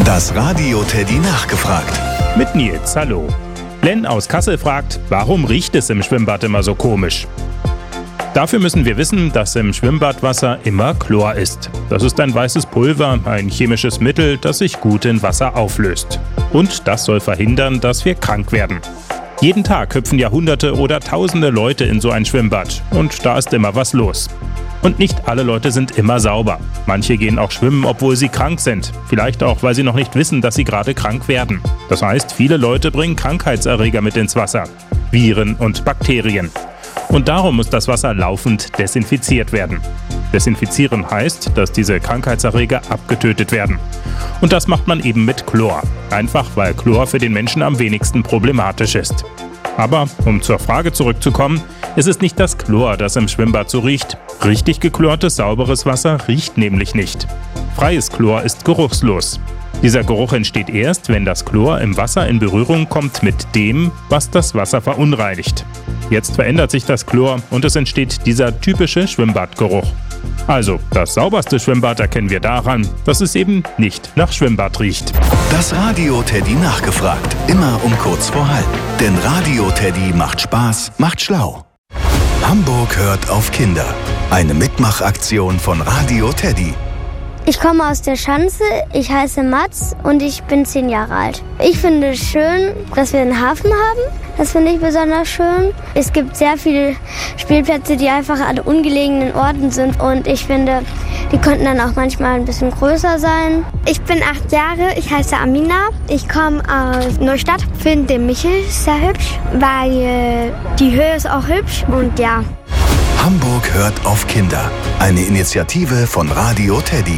Das Radio Teddy nachgefragt. Mit Nils, hallo. Len aus Kassel fragt, warum riecht es im Schwimmbad immer so komisch? Dafür müssen wir wissen, dass im Schwimmbadwasser immer Chlor ist. Das ist ein weißes Pulver, ein chemisches Mittel, das sich gut in Wasser auflöst. Und das soll verhindern, dass wir krank werden. Jeden Tag hüpfen ja Hunderte oder Tausende Leute in so ein Schwimmbad. Und da ist immer was los. Und nicht alle Leute sind immer sauber. Manche gehen auch schwimmen, obwohl sie krank sind. Vielleicht auch, weil sie noch nicht wissen, dass sie gerade krank werden. Das heißt, viele Leute bringen Krankheitserreger mit ins Wasser. Viren und Bakterien. Und darum muss das Wasser laufend desinfiziert werden. Desinfizieren heißt, dass diese Krankheitserreger abgetötet werden. Und das macht man eben mit Chlor. Einfach, weil Chlor für den Menschen am wenigsten problematisch ist. Aber, um zur Frage zurückzukommen, ist es nicht das Chlor, das im Schwimmbad so riecht. Richtig geklortes, sauberes Wasser riecht nämlich nicht. Freies Chlor ist geruchslos. Dieser Geruch entsteht erst, wenn das Chlor im Wasser in Berührung kommt mit dem, was das Wasser verunreinigt. Jetzt verändert sich das Chlor und es entsteht dieser typische Schwimmbadgeruch. Also, das sauberste Schwimmbad erkennen wir daran, dass es eben nicht nach Schwimmbad riecht. Das Radio Teddy nachgefragt. Immer um kurz vor halb. Denn Radio Teddy macht Spaß, macht schlau. Hamburg hört auf Kinder. Eine Mitmachaktion von Radio Teddy. Ich komme aus der Schanze, ich heiße Mats und ich bin 10 Jahre alt. Ich finde es schön, dass wir einen Hafen haben. Das finde ich besonders schön. Es gibt sehr viele Spielplätze, die einfach an ungelegenen Orten sind. Und ich finde, die könnten dann auch manchmal ein bisschen größer sein. Ich bin 8 Jahre, ich heiße Amina. Ich komme aus Neustadt. Ich finde den Michel sehr hübsch, weil die Höhe ist auch hübsch und ja. Hamburg hört auf Kinder. Eine Initiative von Radio Teddy.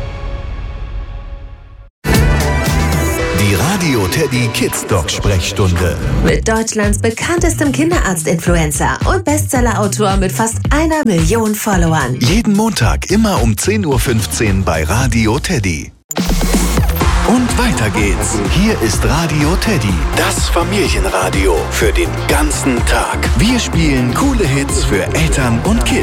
Die Radio Teddy Kids Dog Sprechstunde. Mit Deutschlands bekanntestem Kinderarzt-Influencer und Bestseller-Autor mit fast 1 Million Followern. Jeden Montag immer um 10:15 Uhr bei Radio Teddy. Und weiter geht's. Hier ist Radio Teddy, das Familienradio für den ganzen Tag. Wir spielen coole Hits für Eltern und Kids.